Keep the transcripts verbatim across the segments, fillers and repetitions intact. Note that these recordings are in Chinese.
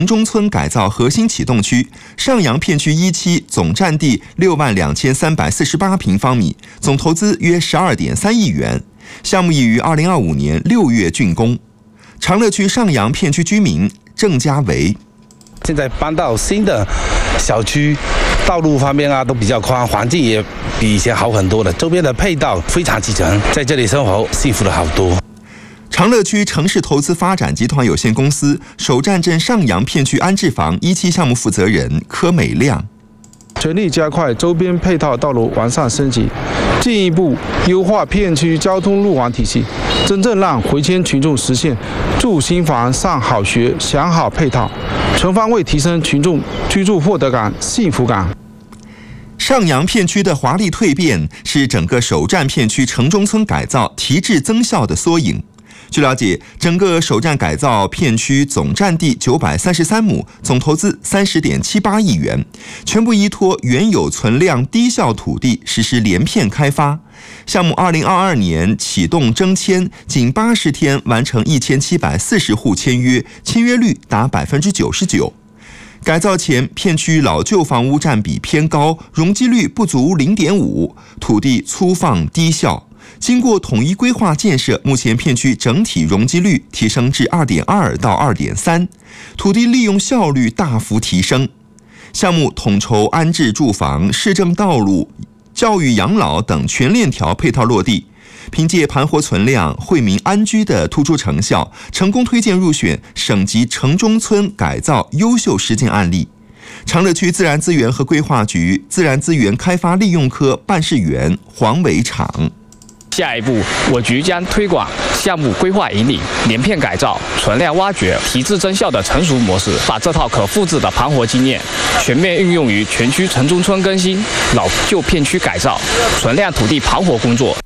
城中村改造核心启动区上阳片区一期总占地六万两千三百四十八平方米，总投资约十二点三亿元。项目已于二零二五年六月竣工。长乐区上阳片区居民郑家维， 现在搬到新的小区，道路方面啊都比较宽，环境也比以前好很多了，周边的配套非常齐全，在这里生活幸福了好多。 长乐区城市投资发展集团有限公司首站镇上阳片区安置房一期项目负责人柯美亮， 全力加快周边配套道路完善升级，进一步优化片区交通路网体系，真正让回迁群众实现住新房、上好学、享好配套，全方位提升群众居住获得感、幸福感。 上阳片区的华丽蜕变是整个首站片区城中村改造提质增效的缩影。据了解，整个首站改造片区总占地九百三十三亩，总投资三十点七八亿元，全部依托原有存量低效土地实施连片开发。项目二零二二年启动征签，仅八十天完成一千七百四十户签约，签约率达百分之九十九。改造前，片区老旧房屋占比偏高，容积率不足零点五，土地粗放低效。经过统一规划建设，目前片区整体容积率提升至 二点二 到 二点三， 土地利用效率大幅提升。项目统筹安置住房、市政道路、教育养老等全链条配套落地，凭借盘活存量、惠民安居的突出成效，成功推荐入选省级城中村改造优秀实践案例。长乐区自然资源和规划局自然资源开发利用科办事员黄伟场。 下一步，我局将推广项目规划引领、连片改造、存量挖掘、提质增效的成熟模式，把这套可复制的盘活经验全面运用于全区城中村更新、老旧片区改造、存量土地盘活工作。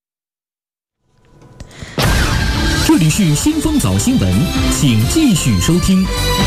这里是新风早新闻，请继续收听。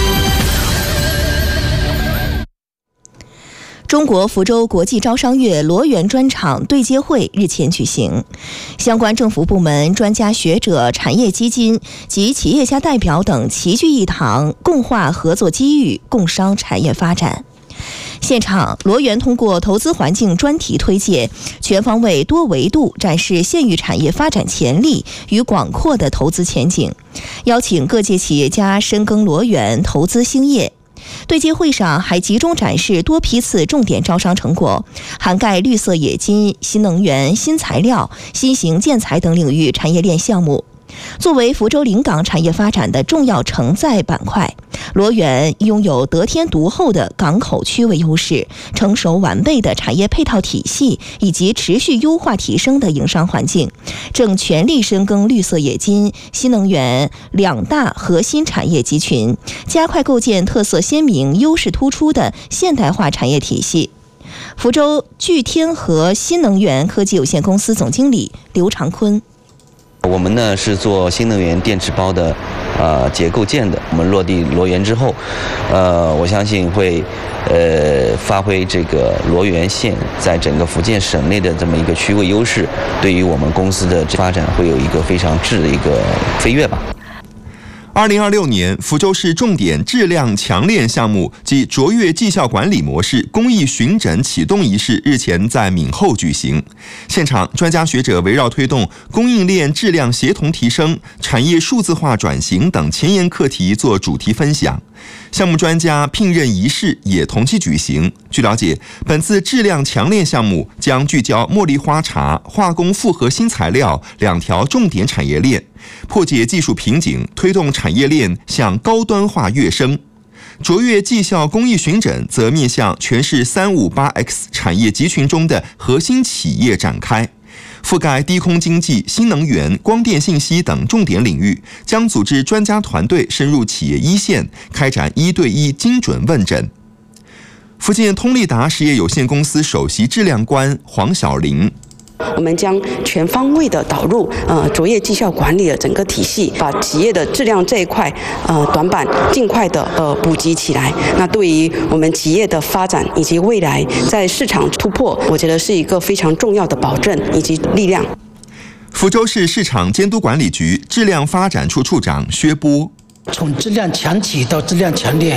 中国福州国际招商月罗源专场对接会日前举行，相关政府部门、专家学者、产业基金及企业家代表等齐聚一堂，共话合作机遇，共商产业发展。现场，罗源通过投资环境专题推介，全方位多维度展示县域产业发展潜力与广阔的投资前景，邀请各界企业家深耕罗源，投资兴业。对接会上还集中展示多批次重点招商成果，涵盖绿色冶金、新能源、新材料、新型建材等领域产业链项目。作为福州临港产业发展的重要承载板块，罗源拥有得天独厚的港口区位优势、成熟完备的产业配套体系以及持续优化提升的营商环境，正全力深耕绿色冶金、新能源两大核心产业集群，加快构建特色鲜明、优势突出的现代化产业体系。福州聚天河新能源科技有限公司总经理刘长坤。 我们呢是做新能源电池包的呃结构件的，我们落地罗源之后，呃，我相信会呃发挥这个罗源县在整个福建省内的这么一个区位优势，对于我们公司的发展会有一个非常质的一个飞跃吧。 二零二六年，福州市重点质量强链项目及卓越绩效管理模式公益巡诊启动仪式日前在闽后举行。现场，专家学者围绕推动供应链质量协同提升、产业数字化转型等前沿课题做主题分享。项目专家聘任仪式也同期举行。据了解，本次质量强链项目将聚焦茉莉花茶、化工复合新材料两条重点产业链，破解技术瓶颈，推动产业链向高端化跃升。卓越绩效公益巡诊则面向全市 三五八 X 产业集群中的核心企业展开，覆盖低空经济、新能源、光电信息等重点领域，将组织专家团队深入企业一线，开展一对一精准问诊。福建通利达实业有限公司首席质量官黄晓玲， 我们将全方位的导入呃卓越绩效管理的整个体系，把企业的质量这一块呃短板尽快的呃补给起来。那对于我们企业的发展以及未来在市场突破，我觉得是一个非常重要的保证以及力量。 福州市市场监督管理局质量发展处处长薛波。 从质量强企到质量强链，